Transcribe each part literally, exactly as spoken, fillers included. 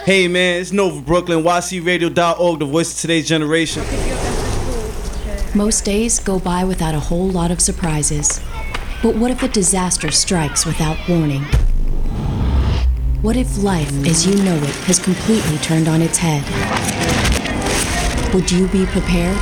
Hey man, it's Nova Brooklyn, Y C radio dot org, the voice of today's generation. Most days go by without a whole lot of surprises. But what if a disaster strikes without warning? What if life, as you know it, has completely turned on its head? Would you be prepared?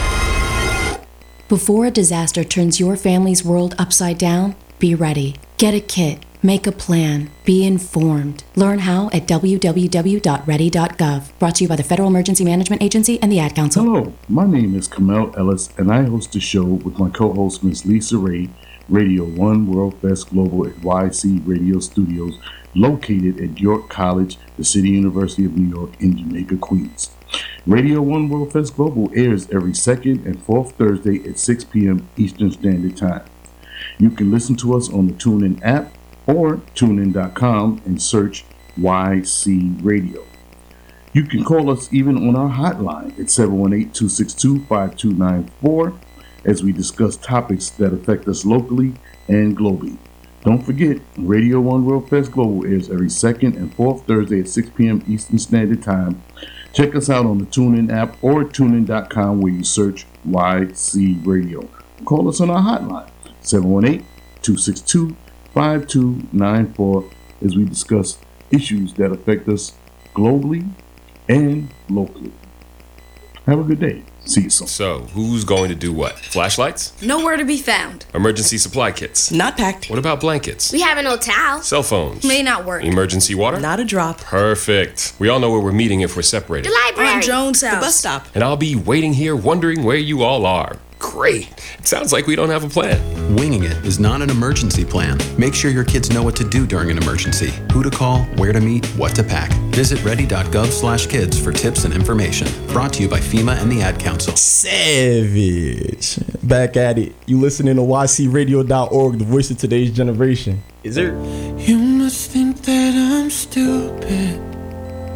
Before a disaster turns your family's world upside down, be ready. Get a kit. Make a plan. Be informed. Learn how at w w w dot ready dot gov. Brought to you by the Federal Emergency Management Agency and the Ad Council. Hello, my name is Kamel Ellis, and I host a show with my co-host Miss Lisa Ray, Radio One World Fest Global at Y C Radio Studios, located at York College, the City University of New York in Jamaica, Queens. Radio One World Fest Global airs every second and fourth Thursday at six p.m. Eastern Standard Time. You can listen to us on the TuneIn app or tune in dot com and search Y C Radio. You can call us even on our hotline at seven one eight, two six two, five two nine four as we discuss topics that affect us locally and globally. Don't forget, Radio One World Fest Global airs every second and fourth Thursday at six p.m. Eastern Standard Time. Check us out on the TuneIn app or tune in dot com where you search Y C Radio. Call us on our hotline, seven one eight, two six two, five two nine four, as we discuss issues that affect us globally and locally. Have a good day. See you soon. So, who's going to do what? Flashlights? Nowhere to be found. Emergency supply kits? Not packed. What about blankets? We have an old towel. Cell phones? May not work. Emergency water? Not a drop. Perfect. We all know where we're meeting if we're separated. The library. On Jones' house. The bus stop. And I'll be waiting here wondering where you all are. Great. It sounds like we don't have a plan. Winging it is not an emergency plan. Make sure your kids know what to do during an emergency, who to call, where to meet, what to pack. Visit ready dot gov slash kids for tips and information. Brought to you by FEMA and the Ad Council. Savage. Back at it. You listening to Y C radio dot org, the voice of today's generation. Is there? You must think that I'm stupid.